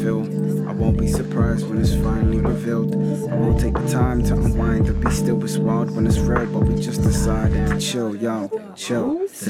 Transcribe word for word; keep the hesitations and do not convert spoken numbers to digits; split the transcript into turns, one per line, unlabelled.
feel. I won't be surprised when it's finally revealed. I won't take the time to unwind or be still. It's wild when it's real, but we just decided to chill, yo, chill. So